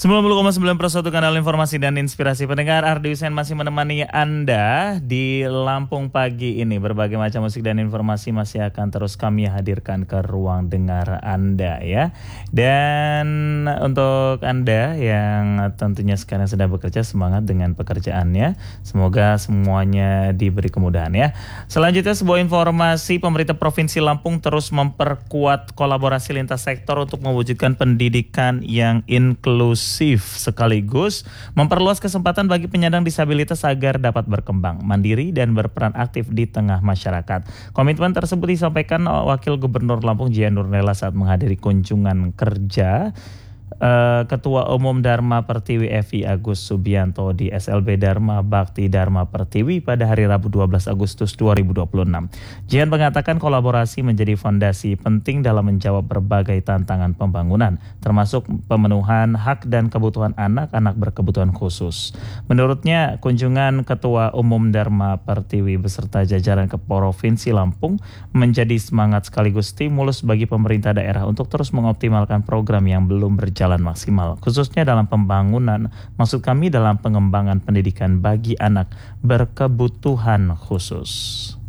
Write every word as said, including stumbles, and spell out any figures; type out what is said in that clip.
sembilan puluh koma sembilan per satu kanal informasi dan inspirasi. Pendengar, Ardi Hussein masih menemani Anda di Lampung pagi ini. Berbagai macam musik dan informasi masih akan terus kami hadirkan ke ruang dengar Anda ya. Dan untuk Anda yang tentunya sekarang sedang bekerja, semangat dengan pekerjaannya. Semoga semuanya diberi kemudahan ya. Selanjutnya sebuah informasi, pemerintah Provinsi Lampung terus memperkuat kolaborasi lintas sektor untuk mewujudkan pendidikan yang inklusif, sekaligus memperluas kesempatan bagi penyandang disabilitas agar dapat berkembang, mandiri dan berperan aktif di tengah masyarakat. Komitmen tersebut disampaikan Wakil Gubernur Lampung Jian Nurnela saat menghadiri kunjungan kerja Uh, Ketua Umum Dharma Pertiwi F I Agus Subianto di S L B Dharma Bakti Dharma Pertiwi pada hari Rabu dua belas Agustus dua ribu dua puluh enam. Jian mengatakan kolaborasi menjadi fondasi penting dalam menjawab berbagai tantangan pembangunan, termasuk pemenuhan hak dan kebutuhan anak-anak berkebutuhan khusus. Menurutnya, kunjungan Ketua Umum Dharma Pertiwi beserta jajaran ke Provinsi Lampung menjadi semangat sekaligus stimulus bagi pemerintah daerah untuk terus mengoptimalkan program yang belum berjalan jalan maksimal, khususnya dalam pembangunan, maksud kami dalam pengembangan pendidikan bagi anak berkebutuhan khusus.